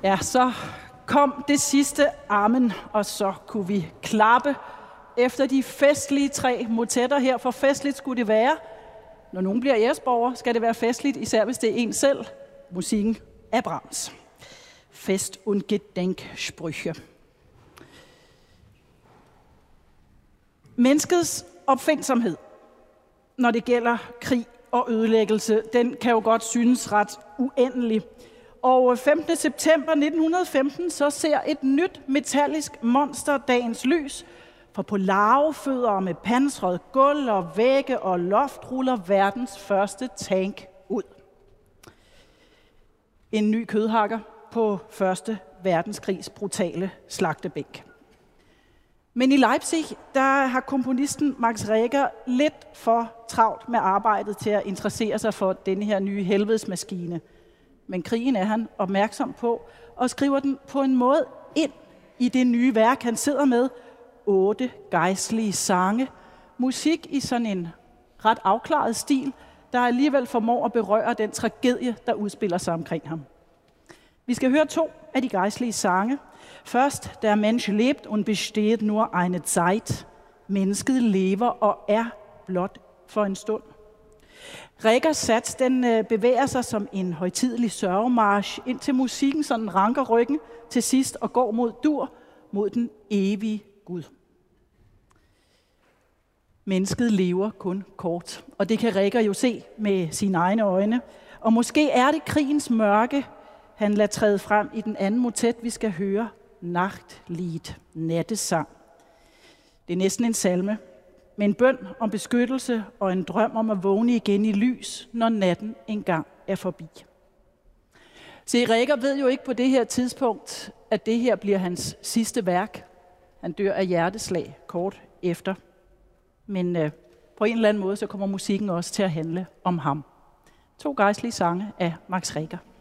Ja, så kom det sidste amen, og så kunne vi klappe efter de festlige 3 motetter her, for festligt skulle det være. Når nogen bliver æresborger, skal det være festligt, især hvis det er en selv. Musikken af Brahms. Fest und Gedenksprüche. Menneskets opfindsomhed, når det gælder krig og ødelæggelse, den kan jo godt synes ret uendelig. Og 15. september 1915 så ser et nyt metallisk monster dagens lys, for på larvefødder og med pansret gulv og vægge og loft ruller verdens første tank ud. En ny kødhakker på 1. verdenskrigs brutale slagtebænk. Men i Leipzig, der har komponisten Max Reger lidt for travlt med arbejdet til at interessere sig for denne her nye helvedesmaskine. Men krigen er han opmærksom på, og skriver den på en måde ind i det nye værk, han sidder med. 8 gejstlige sange. Musik i sådan en ret afklaret stil, der alligevel formår at berøre den tragedie, der udspiller sig omkring ham. Vi skal høre 2 af de gejstlige sange. Først, Der Mensch lebt und besteht nur eine Zeit. Mennesket lever og er blot for en stund. Regers sats, den bevæger sig som en højtidelig sørgemarch, indtil musikken sådan ranker ryggen til sidst og går mod dur, mod den evige Gud. Mennesket lever kun kort, og det kan Reger jo se med sine egne øjne. Og måske er det krigens mørke, han lader træde frem i den anden motet, vi skal høre, Nachtlied, nattesang. Det er næsten en salme, med en bøn om beskyttelse og en drøm om at vågne igen i lys, når natten engang er forbi. Se, Reger ved jo ikke på det her tidspunkt, at det her bliver hans sidste værk. Han dør af hjerteslag kort efter. Men på en eller anden måde, så kommer musikken også til at handle om ham. 2 gejstlige sange af Max Reger.